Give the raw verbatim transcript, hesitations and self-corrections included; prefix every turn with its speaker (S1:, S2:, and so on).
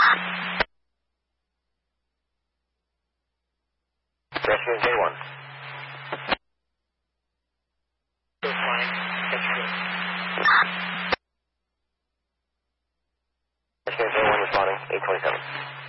S1: Rescue J one.
S2: Still flying. That's good.
S1: Rescue J one responding, eight twenty-seven.